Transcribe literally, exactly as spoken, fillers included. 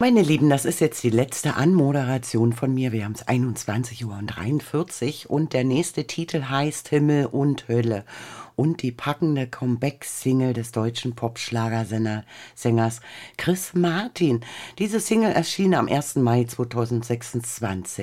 Meine Lieben, das ist jetzt die letzte Anmoderation von mir. Wir haben es einundzwanzig Uhr dreiundvierzig und der nächste Titel heißt Himmel und Hölle. Und die packende Comeback-Single des deutschen Popschlagersängers Chris Martin. Diese Single erschien am ersten Mai zweitausendsechsundzwanzig.